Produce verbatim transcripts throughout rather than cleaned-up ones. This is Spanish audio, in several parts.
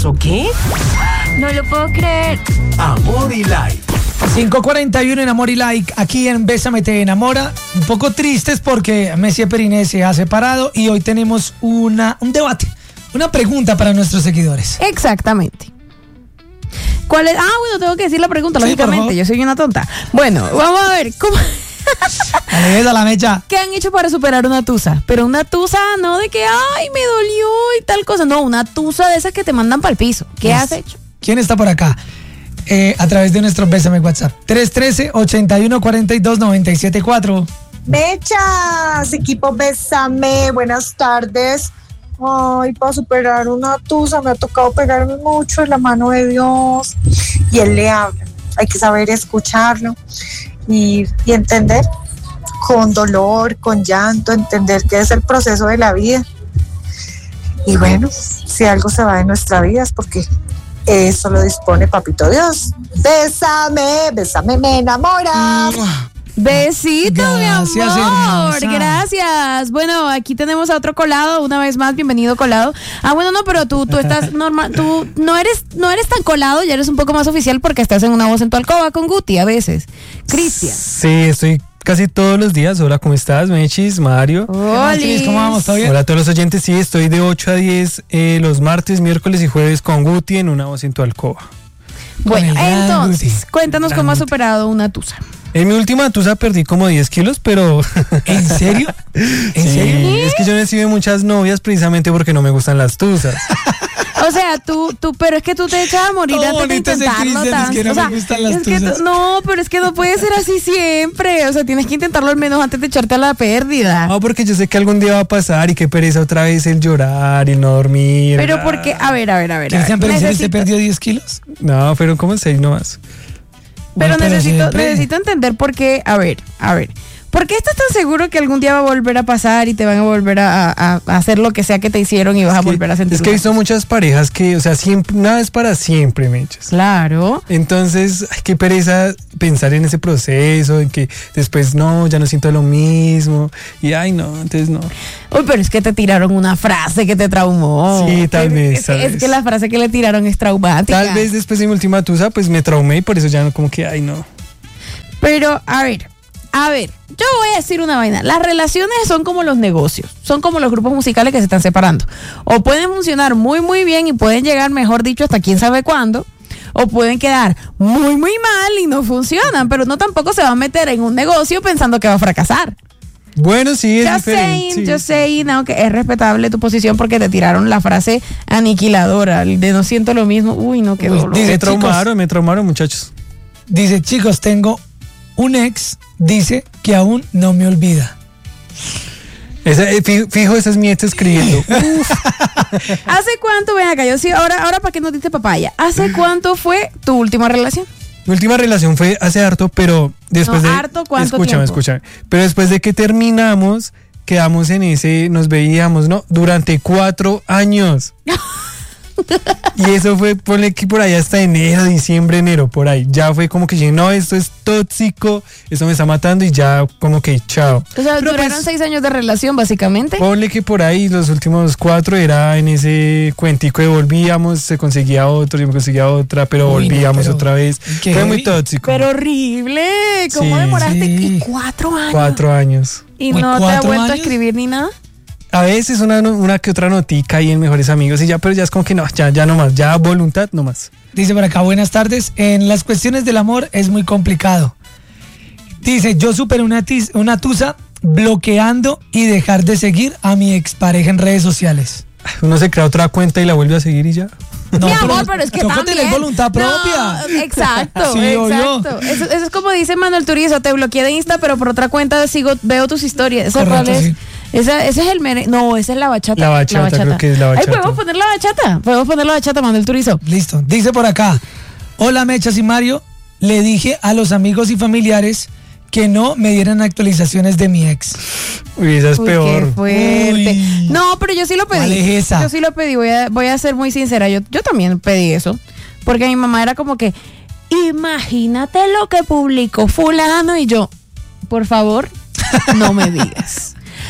¿Eso qué? No lo puedo creer. Amor y Like. cinco cuarenta y uno en Amor y Like, aquí en Bésame te enamora. Un poco tristes porque Messi Periné se ha separado y hoy tenemos una, un debate, una pregunta para nuestros seguidores. Exactamente. ¿Cuál es? Ah, bueno, tengo que decir la pregunta, Sí, lógicamente. Yo soy una tonta. Bueno, vamos a ver. ¿Cómo? Dale, esa la mecha. ¿Qué han hecho para superar una tusa? Pero una tusa no de que, ay, me dolió y tal cosa. No, una tusa de esas que te mandan para el piso. ¿Qué Yes. has hecho? ¿Quién está por acá? Eh, a través de nuestro Bésame WhatsApp. tres uno tres, ocho uno cuatro dos, nueve siete cuatro. Mechas, equipo Bésame, buenas tardes. Ay, para superar una tusa me ha tocado pegarme mucho en la mano de Dios y Él le habla. Hay que saber escucharlo y, y entender con dolor, con llanto, entender que es el proceso de la vida. Y bueno, si algo se va de nuestra vida es porque eso lo dispone Papito Dios. Bésame, bésame, me enamoras. Besito, Gracias, mi amor. hermosa. Gracias. Bueno, aquí tenemos a otro colado, una vez más, bienvenido colado. Ah, bueno, no, pero tú, tú estás normal, tú no eres, no eres tan colado, ya eres un poco más oficial porque estás en Una Voz en tu Alcoba con Guti a veces. Cristian. Sí, estoy casi todos los días. Hola, ¿cómo estás, Mechis, Mario? Hola, ¿cómo vamos? ¿Todo bien? Hola a todos los oyentes. Sí, estoy de ocho a diez eh, los martes, miércoles y jueves con Guti en Una Voz en tu Alcoba. Bueno, el gran entonces, Guti. cuéntanos Gran cómo has Guti. superado una tusa. En mi última tusa perdí como diez kilos, pero... ¿En serio? ¿En Sí, serio? es que yo recibí muchas novias precisamente porque no me gustan las tusas. O sea, tú, tú, pero es que tú te echas a morir Oh, antes de bonito ese intentarlo Cristian, es tanto. que no O sea, me gustan las es que tusas. tú- no, pero es que no puede ser así siempre. O sea, tienes que intentarlo al menos antes de echarte a la pérdida. No, porque yo sé que algún día va a pasar y qué pereza otra vez el llorar y el no dormir. Pero Ah. porque, a ver, a ver, a ver. a Cristian ver. Periné, ¿usted Necesito- perdió diez kilos? No, fueron como seis nomás. Pero Bueno, necesito, siempre. necesito entender por qué, a ver, a ver. ¿Por qué estás tan seguro que algún día va a volver a pasar y te van a volver a, a- a hacer lo que sea que te hicieron y vas a Es que- volver a sentir? Es que he una visto cosa? muchas parejas que, o sea, siempre, nada es para siempre, Mechas. Claro. Entonces, ay, qué pereza pensar en ese proceso, en que después no, ya no siento lo mismo. Y ay, no, entonces no. Uy, pero es que te tiraron una frase que te traumó. Sí, tal Es- vez, Es, tal que- es vez. que la frase que le tiraron es traumática. Tal vez después de mi última tusa, pues me traumé y por eso ya no, como que, ay, no. Pero, a ver, a ver, yo voy a decir una vaina. Las relaciones son como los negocios, son como los grupos musicales que se están separando. O pueden funcionar muy, muy bien y pueden llegar, mejor dicho, hasta quién sabe cuándo. O pueden quedar muy, muy mal y no funcionan. Pero no tampoco se va a meter en un negocio pensando que va a fracasar. Bueno, sí, es Yo diferente. sé, sí. yo sé, no, que es respetable tu posición porque te tiraron la frase aniquiladora, el de no siento lo mismo. Uy, no, qué Uy, dolor. dice- Me chicos. traumaron, me traumaron, muchachos. Dice, chicos, tengo un ex, dice que aún no me olvida. Esa, eh, fijo, fijo, esa es mi ex escribiendo. Uf, ¿Hace cuánto, ven acá, yo sí, ahora, ahora para que nos diste papaya, ¿hace cuánto fue tu última relación? mi última relación fue hace harto, pero después No, de... harto, ¿cuánto escúchame, tiempo? escúchame. Pero después de que terminamos, quedamos en ese, nos veíamos, ¿no? Durante cuatro años. Y eso fue, ponle que por ahí hasta enero, diciembre, enero, por ahí. Ya fue como que dije, no, esto es tóxico, esto me está matando y ya como que chao. O sea, Pero duraron pues, seis años de relación, básicamente. ponle que por ahí los últimos cuatro era en ese cuentico de volvíamos, se conseguía otro, yo me conseguía otra, pero Uy, no, volvíamos pero otra vez. qué Fue muy heavy. tóxico. Pero horrible. ¿Cómo Sí, demoraste sí. y cuatro años? Cuatro años. Y Uy, no te ha ¿cuatro vuelto a años? escribir ni nada. A veces una, no- una que otra notica ahí en Mejores Amigos y ya, pero ya es como que no, ya, ya no más, ya voluntad no más. Dice por acá, buenas tardes. En las cuestiones del amor es muy complicado. Dice, yo superé una, tis- una tusa bloqueando y dejar de seguir a mi expareja en redes sociales. Uno se crea otra cuenta y la vuelve a seguir y ya. No, Mi amor, pero es que toca también. tener voluntad No, propia. exacto, Sí, obvio. exacto. Eso, eso es como dice Manuel Turizo, te bloqueé de Insta, pero por otra cuenta sigo, veo tus historias. ¿Esa Correcto, cuál es? sí. Esa, ese es el mere... No, esa es la bachata. La bachata, creo que es la bachata. Ay, podemos poner la bachata. Podemos poner la bachata, Manuel Turizo. Listo. Dice por acá, hola Mechas y Mario, le dije a los amigos y familiares que no me dieran actualizaciones de mi ex. Uy, esa es Uy, peor. qué fuerte. Uy. No, pero yo sí lo pedí. ¿Cuál es esa? Yo sí lo pedí. Voy a, voy a ser muy sincera. Yo, yo también pedí eso. Porque mi mamá era como que, imagínate lo que publicó fulano. Y yo, por favor, no me digas.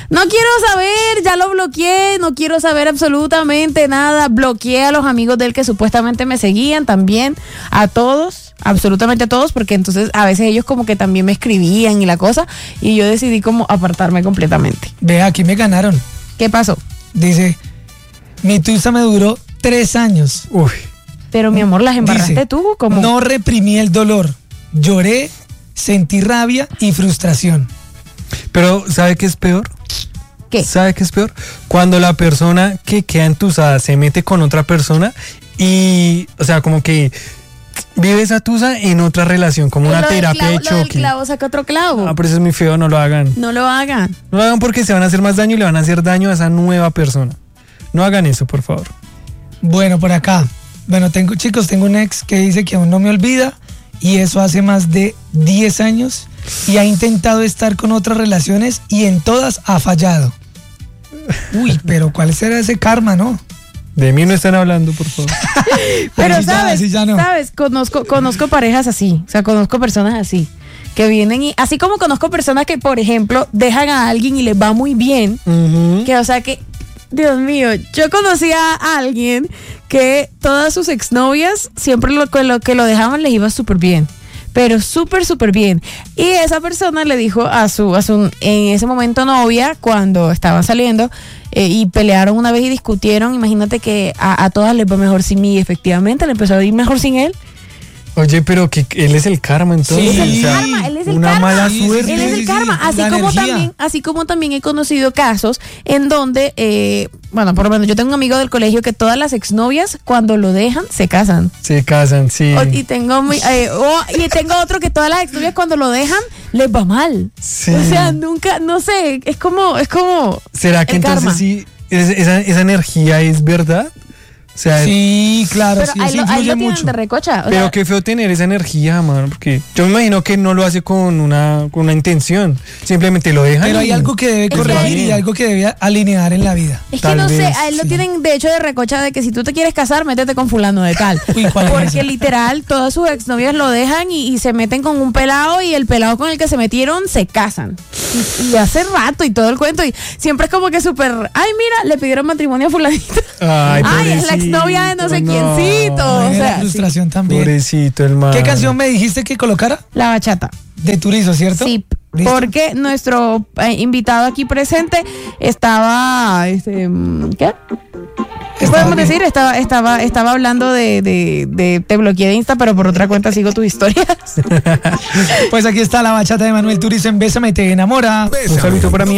No quiero saber, ya lo bloqueé, no quiero saber absolutamente nada. Bloqueé a los amigos de él que supuestamente me seguían también, a todos, absolutamente a todos, porque entonces a veces ellos como que también me escribían y la cosa, y yo decidí como apartarme completamente. Ve, aquí me ganaron. ¿Qué pasó? Dice, mi tusa me duró tres años. Uy. Pero mi amor, las embarraste Dice, tú, como no reprimí el dolor, lloré, sentí rabia y frustración. Pero, ¿sabe qué es peor? ¿Qué? ¿Sabe qué es peor? Cuando la persona que queda entusada se mete con otra persona y, o sea, como que vive esa tusa en otra relación, como una Lo del terapia clavo- de lo del choque. clavo saca otro clavo. Ah, pero eso es muy feo, no lo hagan. No lo hagan. No lo hagan porque se van a hacer más daño y le van a hacer daño a esa nueva persona. No hagan eso, por favor. Bueno, por acá. Bueno, tengo, chicos, tengo un ex que dice que aún no me olvida y eso hace más de diez años y ha intentado estar con otras relaciones y en todas ha fallado. Uy, pero ¿cuál será ese karma, no? De mí no están hablando, por favor. Pero Así ya- sabes, así ya no. sabes, conozco, conozco parejas así, o sea, conozco personas así, que vienen y, así como conozco personas que, por ejemplo, dejan a alguien y les va muy bien, Ujú. que, o sea, que, Dios mío, yo conocí a alguien que todas sus exnovias, siempre lo que lo, que lo dejaban les iba súper bien. Pero súper, súper bien. Y esa persona le dijo a su, a su en ese momento novia, cuando estaban saliendo, eh, y pelearon una vez y discutieron, imagínate que a, a todas les va mejor sin mí. Y efectivamente le empezó a ir mejor sin él. Oye, pero que él es el karma entonces. Sí. Él es el O sea, karma, él es el una karma. mala Sí, sí, suerte. Él es el sí, karma, sí, así la como energía. también, así como también he conocido casos en donde, eh, bueno, por lo menos yo tengo un amigo del colegio que todas las exnovias cuando lo dejan se casan. Se casan, sí. O- y tengo mi- eh, oh, y tengo otro que todas las exnovias cuando lo dejan les va mal. Sí. O sea, nunca, no sé, es como, es como. ¿Será que el entonces karma. sí, es- esa, esa energía es verdad? O sea, Sí, claro, Pero sí, ahí eso lo, ahí influye lo tienen mucho. de recocha. o pero sea, qué feo tener esa energía, mano, porque yo me imagino que no lo hace con una, con una intención, simplemente lo dejan. Pero y- hay algo que debe que corregir ahí- y algo que debe alinear en la vida. Es que Tal no sé, vez, a él lo sí. tienen de hecho de recocha de que si tú te quieres casar, métete con fulano de tal. Uy, ¿cuál es Porque ese? literal, todas sus exnovias lo dejan y, y se meten con un pelado y el pelado con el que se metieron se casan. Y, y hace rato y todo el cuento. Y siempre es como que súper, ay, mira, le pidieron matrimonio a fulanita. Ay, Ay, es la exnovia de no sé quiéncito. O Ay, sea, la frustración también. Pobrecito el man. ¿Qué canción me dijiste que colocara? La bachata. De Turizo, ¿cierto? Sí, ¿Listo? porque nuestro eh, invitado aquí presente estaba, este, mm, ¿qué? ¿Qué Estaba podemos bien. decir? Estaba, estaba, estaba hablando de, de, de te bloqueé de Insta, pero por otra cuenta sigo tus historias. Pues aquí está la bachata de Manuel Turizo en Bésame, te enamora. Un saludo para mí.